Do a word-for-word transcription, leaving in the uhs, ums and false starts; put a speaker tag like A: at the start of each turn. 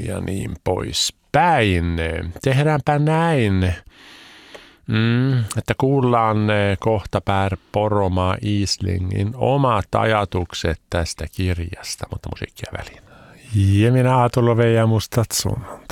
A: ja niin poispäin. Tehdäänpä näin, mm, että kuullaan kohta Per Poromaa Islingin omat ajatukset tästä kirjasta, mutta musiikkia väliin. Ja minä Aatu Love ja mustat sun.